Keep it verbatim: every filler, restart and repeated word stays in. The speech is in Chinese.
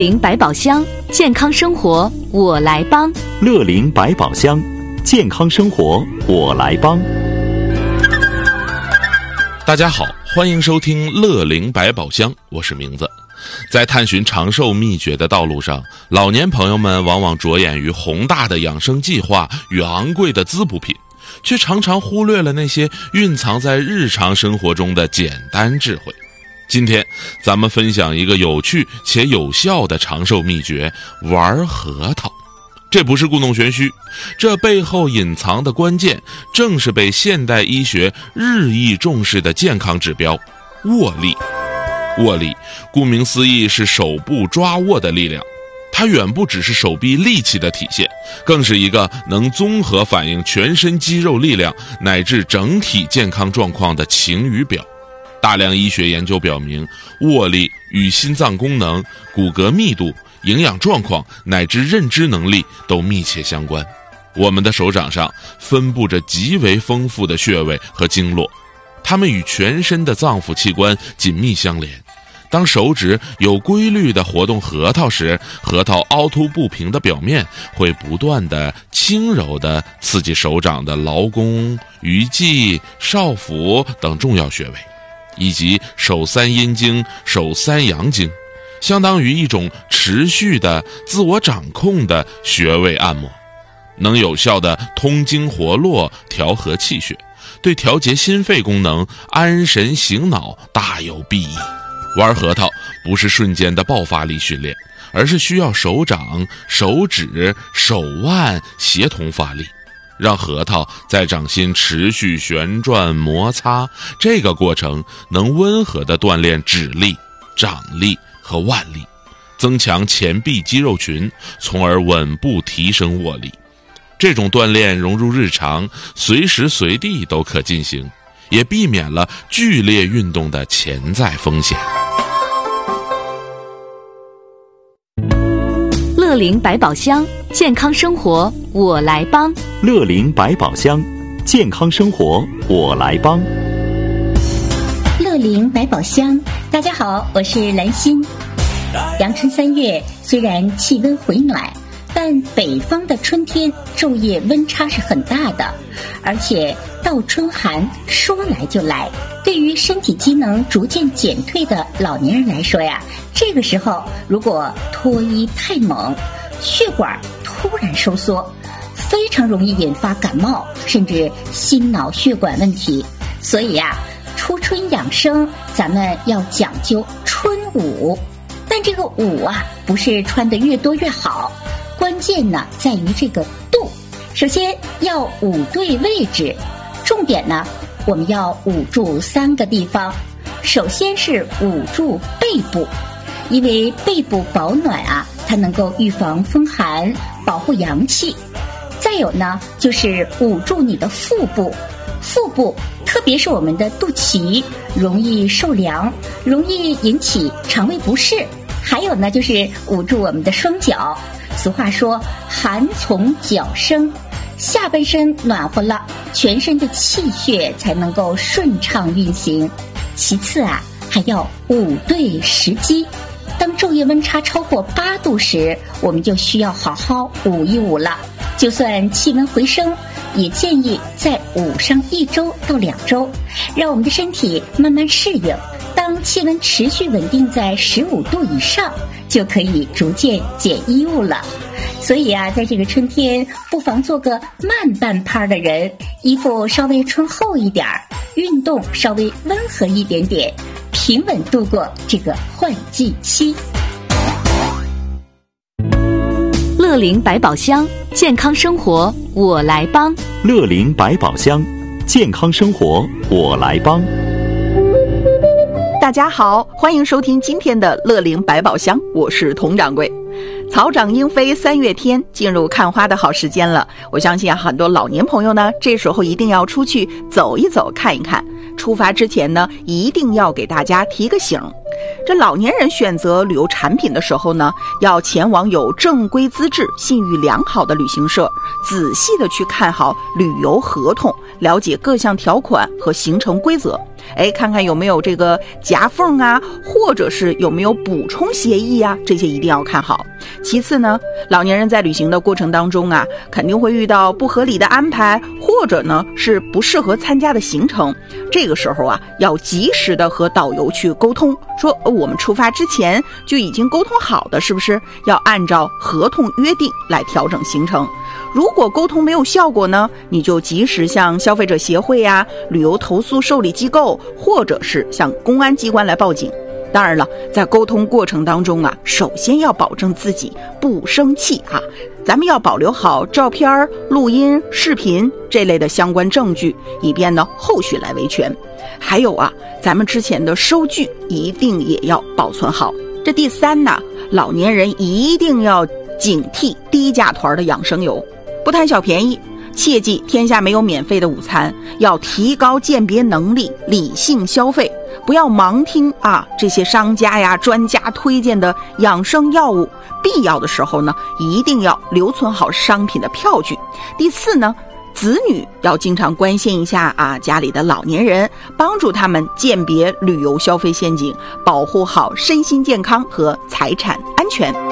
灵百宝箱，健康生活我来帮。 乐龄百宝箱，健康生活我来帮。 大家好，欢迎收听乐龄百宝箱，我是名字。在探寻长寿秘诀的道路上，老年朋友们往往着眼于宏大的养生计划与昂贵的滋补品，却常常忽略了那些蕴藏在日常生活中的简单智慧。今天咱们分享一个有趣且有效的长寿秘诀，玩核桃。这不是故弄玄虚，这背后隐藏的关键正是被现代医学日益重视的健康指标——握力。握力顾名思义是手部抓握的力量，它远不只是手臂力气的体现，更是一个能综合反映全身肌肉力量乃至整体健康状况的晴雨表。大量医学研究表明，握力与心脏功能、骨骼密度、营养状况乃至认知能力都密切相关。我们的手掌上分布着极为丰富的穴位和经络，它们与全身的脏腑器官紧密相连。当手指有规律地活动核桃时，核桃凹凸不平的表面会不断地轻柔地刺激手掌的劳宫、鱼际、少府等重要穴位，以及手三阴经、手三阳经，相当于一种持续的自我掌控的穴位按摩，能有效地通经活络、调和气血，对调节心肺功能、安神醒脑大有裨益。玩核桃不是瞬间的爆发力训练，而是需要手掌、手指、手腕协同发力，让核桃在掌心持续旋转摩擦，这个过程能温和地锻炼指力、掌力和腕力，增强前臂肌肉群，从而稳步提升握力。这种锻炼融入日常，随时随地都可进行，也避免了剧烈运动的潜在风险。 乐龄百宝箱，健康生活我来帮。 乐龄百宝箱，健康生活我来帮。 乐龄百宝箱，大家好，我是兰心。阳春三月，虽然气温回暖，但北方的春天昼夜温差是很大的，而且倒春寒说来就来。对于身体机能逐渐减退的老年人来说呀，这个时候如果脱衣太猛，血管突然收缩，非常容易引发感冒，甚至心脑血管问题。所以呀，初春养生咱们要讲究春捂。但这个捂啊，不是穿得越多越好，关键呢在于这个度。首先要捂对位置，重点呢我们要捂住三个地方。首先是捂住背部，因为背部保暖啊，它能够预防风寒，保护阳气。再有呢就是捂住你的腹部，腹部特别是我们的肚脐容易受凉，容易引起肠胃不适。还有呢就是捂住我们的双脚，俗话说寒从脚生，下半身暖和了，全身的气血才能够顺畅运行。其次啊，还要捂对时机。当昼夜温差超过八度时，我们就需要好好捂一捂了。就算气温回升，也建议再捂上一周到两周，让我们的身体慢慢适应。当气温持续稳定在十五度以上，就可以逐渐减衣物了。所以啊，在这个春天，不妨做个慢半拍的人，衣服稍微穿厚一点，运动稍微温和一点点，平稳度过这个换季期。 乐龄百宝箱，健康生活我来帮。 乐龄百宝箱，健康生活我来帮。 大家好，欢迎收听今天的乐龄百宝箱，我是佟掌柜。草长莺飞三月天，进入看花的好时间了。我相信啊，很多老年朋友呢，这时候一定要出去走一走，看一看。出发之前呢，一定要给大家提个醒。这老年人选择旅游产品的时候呢，要前往有正规资质、信誉良好的旅行社，仔细的去看好旅游合同，了解各项条款和行程规则， 哎，看看有没有这个夹缝啊，或者是有没有补充协议啊，这些一定要看好。其次呢，老年人在旅行的过程当中啊，肯定会遇到不合理的安排，或者呢是不适合参加的行程。这个时候啊，要及时的和导游去沟通，说我们出发之前就已经沟通好的，是不是要按照合同约定来调整行程？如果沟通没有效果呢，你就及时向消费者协会呀、旅游投诉受理机构，或者是向公安机关来报警。当然了，在沟通过程当中啊，首先要保证自己不生气啊，咱们要保留好照片、录音、视频这类的相关证据，以便呢后续来维权。还有啊，咱们之前的收据一定也要保存好。这第三呢，老年人一定要警惕低价团的养生游，不贪小便宜，切记天下没有免费的午餐，要提高鉴别能力，理性消费，不要盲听啊这些商家呀专家推荐的养生药物，必要的时候呢一定要留存好商品的票据。第四呢，子女要经常关心一下啊家里的老年人，帮助他们鉴别旅游消费陷阱，保护好身心健康和财产安全。